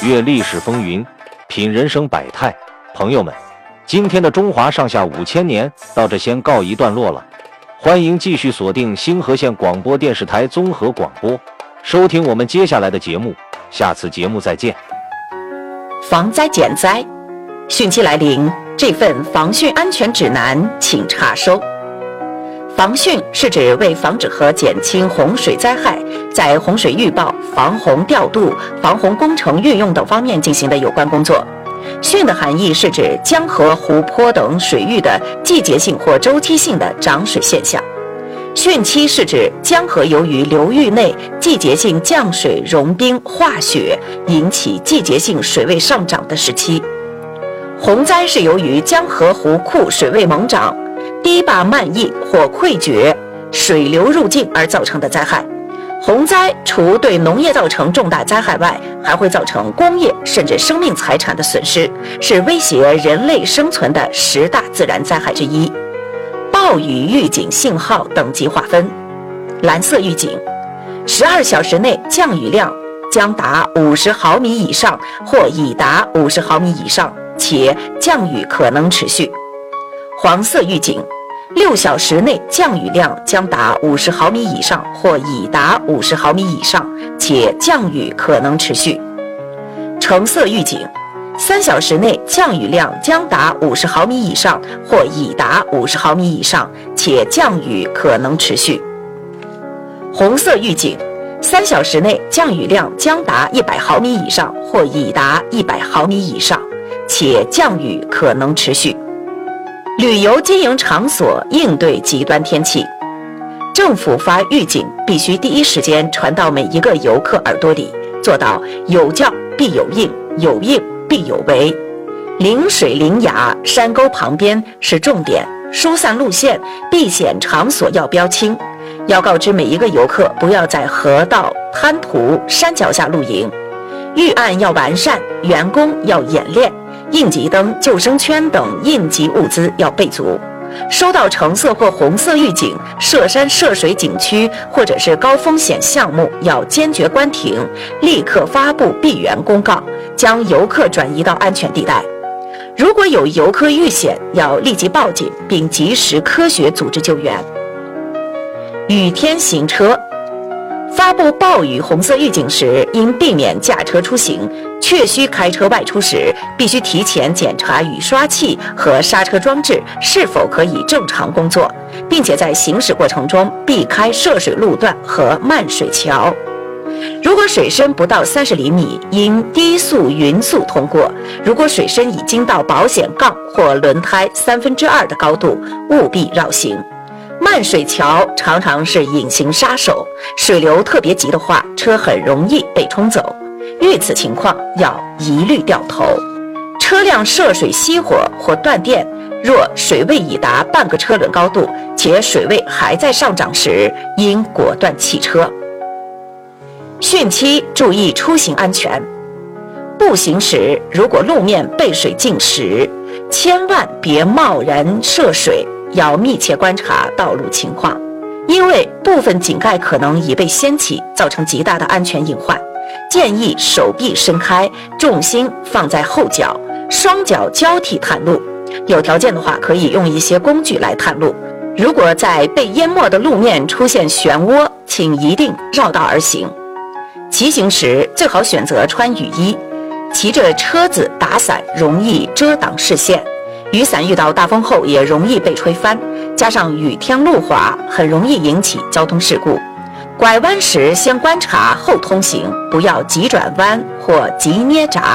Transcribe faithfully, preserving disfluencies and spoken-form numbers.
阅历史风云，品人生百态。朋友们，今天的中华上下五千年到这先告一段落了。欢迎继续锁定星河县广播电视台综合广播，收听我们接下来的节目。下次节目再见。 防灾减灾，汛期来临，这份防汛安全指南请查收。防汛是指为防止和减轻洪水灾害，在洪水预报、防洪调度、防洪工程运用等方面进行的有关工作。汛的含义是指江河、湖泊等水域的季节性或周期性的涨水现象。汛期是指江河由于流域内季节性降水、融冰、化雪，引起季节性水位上涨的时期。洪灾是由于江河湖库水位猛涨、堤坝漫溢或溃决、水流入境而造成的灾害。洪灾除对农业造成重大灾害外，还会造成工业甚至生命财产的损失，是威胁人类生存的十大自然灾害之一。暴雨预警信号等级划分：蓝色预警，十二小时内降雨量将达五十毫米以上或已达五十毫米以上，且降雨可能持续。黄色预警，六小时内降雨量将达五十毫米以上或已达五十毫米以上，且降雨可能持续。橙色预警，三小时内降雨量将达五十毫米以上或已达五十毫米以上，且降雨可能持续。红色预警，三小时内降雨量将达一百毫米以上或已达一百毫米以上，且降雨可能持续。旅游经营场所应对极端天气，政府发预警必须第一时间传到每一个游客耳朵里，做到有教必有应，有应必有为。临水临崖、山沟旁边是重点，疏散路线、避险场所要标清，要告知每一个游客不要在河道、滩涂、山脚下露营。预案要完善，员工要演练，应急灯、救生圈等应急物资要备足。收到橙色或红色预警，涉山涉水景区或者是高风险项目要坚决关停，立刻发布闭园公告，将游客转移到安全地带。如果有游客遇险，要立即报警，并及时科学组织救援。雨天行车，发布暴雨红色预警时，应避免驾车出行，确需开车外出时，必须提前检查雨刷器和刹车装置是否可以正常工作，并且在行驶过程中避开涉水路段和漫水桥。如果水深不到三十厘米，应低速匀速通过；如果水深已经到保险杠或轮胎三分之二的高度，务必绕行。漫水桥常常是隐形杀手，水流特别急的话，车很容易被冲走。遇此情况，要一律掉头。车辆涉水熄火或断电，若水位已达半个车轮高度，且水位还在上涨时，应果断弃车。汛期注意出行安全。步行时，如果路面被水浸湿，千万别贸然涉水，要密切观察道路情况，因为部分井盖可能已被掀起，造成极大的安全隐患。建议手臂伸开，重心放在后脚，双脚交替探路。有条件的话，可以用一些工具来探路。如果在被淹没的路面出现漩涡，请一定绕道而行。骑行时最好选择穿雨衣，骑着车子打伞容易遮挡视线，雨伞遇到大风后也容易被吹翻，加上雨天路滑，很容易引起交通事故。拐弯时先观察后通行，不要急转弯或急捏闸。